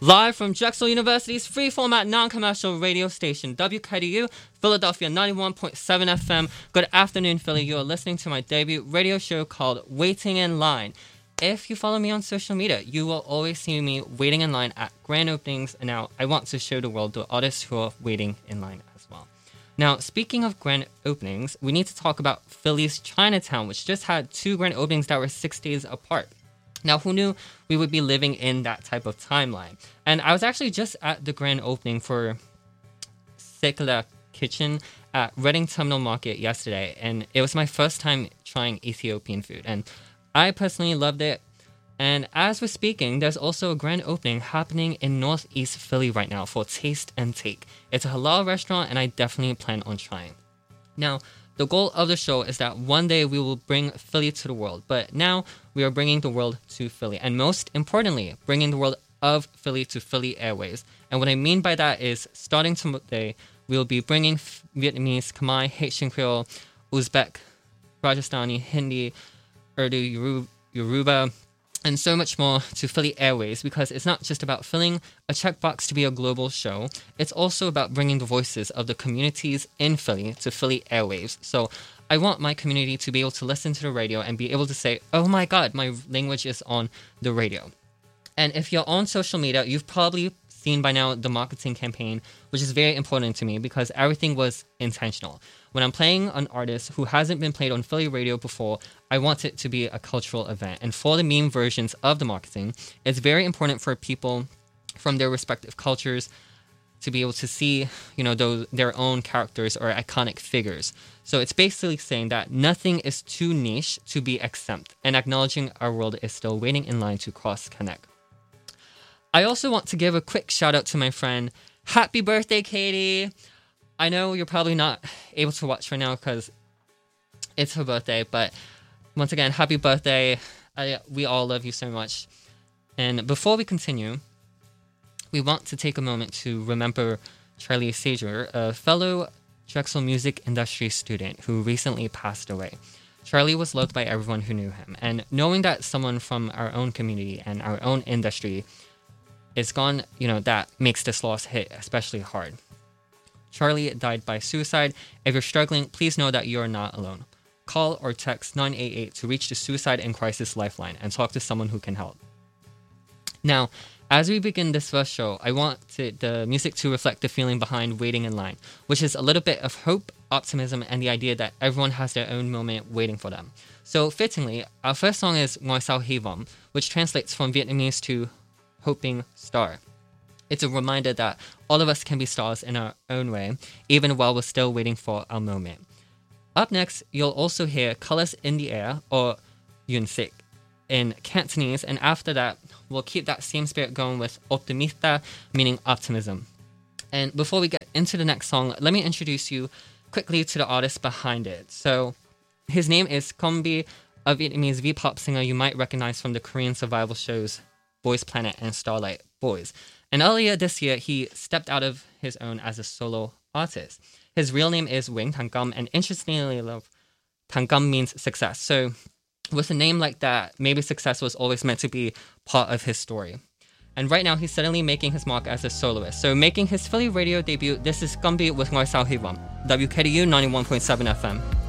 Live from Drexel University's free-format non-commercial radio station, WKDU, Philadelphia 91.7 FM. Good afternoon, Philly. You are listening to my debut radio show called Waiting in Line. If you follow me on social media, you will always see me waiting in line at grand openings, and now I want to show the world the artists who are waiting in line as well. Now, speaking of grand openings, we need to talk about Philly's Chinatown, which just had 2 grand openings that were 6 days apart. Now, who knew we would be living in that type of timeline? And I was actually just at the grand opening for Sekla Kitchen at Reading Terminal Market yesterday, and it was my first time trying Ethiopian food, and I personally loved it. And as we're speaking, there's also a grand opening happening in Northeast Philly right now for Taste and Take. It's a halal restaurant, and I definitely plan on trying. Now, the goal of the show is that one day we will bring Philly to the world, but now we are bringing the world to Philly, and most importantly, bringing the world of Philly to Philly Airways. And what I mean by that is, starting today, we will be bringing Vietnamese, Khmer, Haitian Creole, Uzbek, Rajasthani, Hindi, Urdu, Yoruba, and so much more to Philly Airways, because it's not just about filling a checkbox to be a global show, it's also about bringing the voices of the communities in Philly to Philly Airwaves. So I want my community to be able to listen to the radio and be able to say, oh my god, my language is on the radio. And if you're on social media, you've probably seen by now the marketing campaign, which is very important to me because everything was intentional. When I'm playing an artist who hasn't been played on Philly radio before, I want it to be a cultural event. And for the meme versions of the marketing, it's very important for people from their respective cultures to be able to see, their own characters or iconic figures. So it's basically saying that nothing is too niche to be exempt, and acknowledging our world is still waiting in line to cross-connect. I also want to give a quick shout out to my friend. Happy birthday, Katie! I know you're probably not able to watch right now because it's her birthday, but once again, happy birthday. We all love you so much. And before we continue, we want to take a moment to remember Charlie Sager, a fellow Drexel music industry student who recently passed away. Charlie was loved by everyone who knew him, and knowing that someone from our own community and our own industry is gone, that makes this loss hit especially hard. Charlie died by suicide. If you're struggling, please know that you're not alone. Call or text 988 to reach the Suicide and Crisis Lifeline and talk to someone who can help. Now, as we begin this first show, I want the music to reflect the feeling behind waiting in line, which is a little bit of hope, optimism, and the idea that everyone has their own moment waiting for them. So fittingly, our first song is Ngôi Sao Hy Vọng, which translates from Vietnamese to Hoping Star. It's a reminder that all of us can be stars in our own way, even while we're still waiting for our moment. Up next, you'll also hear Colors in the Air, or Yun Sik, in Cantonese, and after that, we'll keep that same spirit going with Optimista, meaning optimism. And before we get into the next song, let me introduce you quickly to the artist behind it. So, his name is Kombi, a Vietnamese V-pop singer you might recognize from the Korean survival shows Boys Planet and Starlight Boys. And earlier this year, he stepped out of his own as a solo artist. His real name is Wing Tangam, and interestingly enough, Tangam means success. So with a name like that, maybe success was always meant to be part of his story. And right now, he's suddenly making his mark as a soloist. So making his Philly radio debut, this is Kombi with Ngôi Sao Hy Vọng, WKDU 91.7 FM.